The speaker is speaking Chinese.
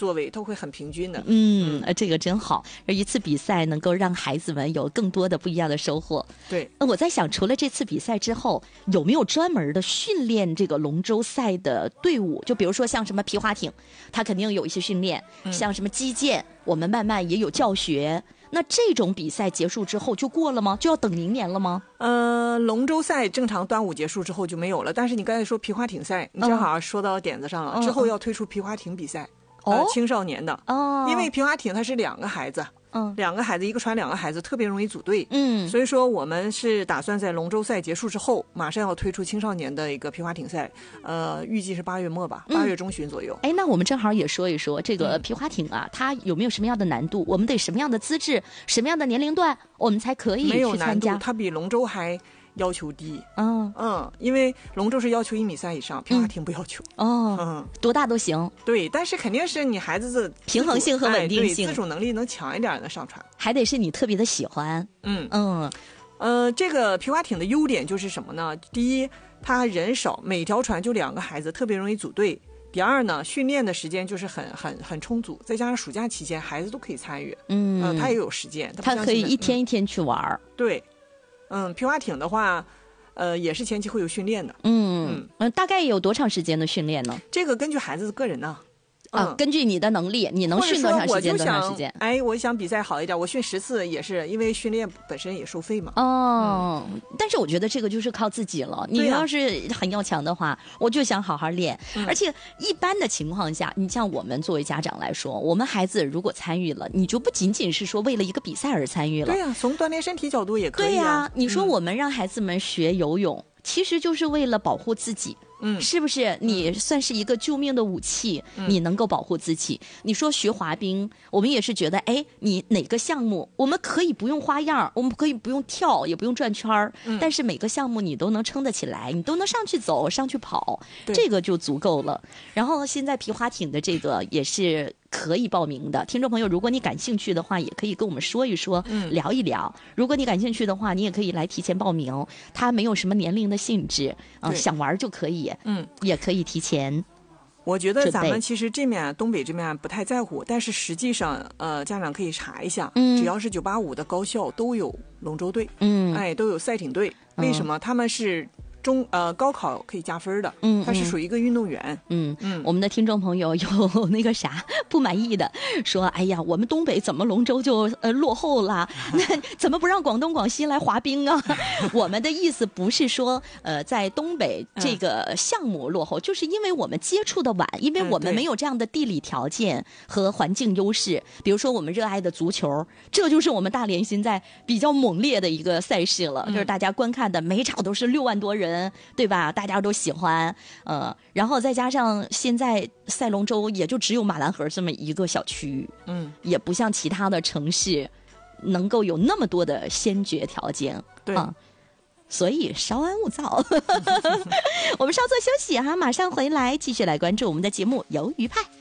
座位都会很平均的。 这个真好，一次比赛能够让孩子们有更多的不一样的收获。 对， 我在想，除了这次比赛之后，有没有专门的训练这个龙舟赛的队伍？就比如说像什么皮划艇，它肯定有一些训练，像什么击剑，我们慢慢也有教学。那这种比赛结束之后就过了吗？就要等明年了吗？ 龙舟赛正常端午结束之后就没有了，但是你刚才说皮划艇赛，你正好说到点子上了。之后要推出皮划艇比赛，青少年的，因为皮划艇它是2个孩子。2个孩子，一个船2个孩子，特别容易组队。所以说我们是打算在龙舟赛结束之后，马上要推出青少年的一个皮划艇赛，预计是8月末吧，8月中旬左右。 那我们正好也说一说这个皮划艇啊，它有没有什么样的难度？我们得什么样的资质，什么样的年龄段，我们才可以去参加？ 没有难度，它比龙舟还要求低。因为龙舟是要求1.3米以上，皮划艇不要求。 多大都行。对， 但是肯定是你孩子的平衡性和稳定性， 自主能力能强一点的上船， 还得是你特别的喜欢。 这个皮划艇的优点就是什么呢？第一，它人少，每条船就2个孩子，特别容易组队。第二呢，训练的时间就是很充足，再加上暑假期间孩子都可以参与。他也有时间， 他可以一天一天去玩。 对，皮划艇的话，也是前期会有训练的。 大概有多长时间的训练呢？ 这个根据孩子的个人呢。 根据你的能力，你能训多长时间？多长时间？ 我想比赛好一点，我训10次也是，因为训练本身也收费嘛。 但是我觉得这个就是靠自己了。你要是很要强的话，我就想好好练。而且一般的情况下，你像我们作为家长来说，我们孩子如果参与了，你就不仅仅是说为了一个比赛而参与了。 对呀，从锻炼身体角度也可以。 对呀，你说我们让孩子们学游泳，其实就是为了保护自己。是不是你算是一个救命的武器？你能够保护自己。你说学滑冰，我们也是觉得，你哪个项目我们可以不用花样，我们可以不用跳，也不用转圈但是每个项目你都能撑得起来，你都能上去走，上去跑，这个就足够了。然后现在皮划艇的这个也是可以报名的，听众朋友，如果你感兴趣的话，也可以跟我们说一说，聊一聊。如果你感兴趣的话，你也可以来提前报名，它没有什么年龄的限制，想玩就可以，也可以提前。 我觉得咱们其实这面东北这面不太在乎，但是实际上，家长可以查一下，只要是985的高校都有龙舟队，都有赛艇队。为什么？他们是高考可以加分的，它是属于一个运动员。 我们的听众朋友有那个啥不满意的，说哎呀，我们东北怎么龙舟就落后了？那怎么不让广东广西来滑冰啊？我们的意思不是说在东北这个项目落后，就是因为我们接触的晚，因为我们没有这样的地理条件和环境优势。比如说我们热爱的足球，这就是我们大连现在比较猛烈的一个赛事了，就是大家观看的每场都是6万多人。对吧？大家都喜欢，然后再加上现在赛龙舟也就只有马兰河这么一个小区域，也不像其他的城市能够有那么多的先决条件， 对， 所以稍安勿躁。我们稍作休息马上回来继续来关注我们的节目《鱿鱼派》。